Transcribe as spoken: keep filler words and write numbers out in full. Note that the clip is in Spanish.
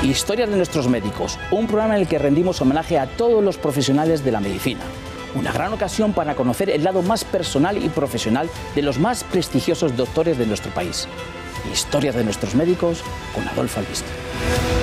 Historias de nuestros médicos, un programa en el que rendimos homenaje a todos los profesionales de la medicina. Una gran ocasión para conocer el lado más personal y profesional de los más prestigiosos doctores de nuestro país. Historias de nuestros médicos con Adolfo Albiste.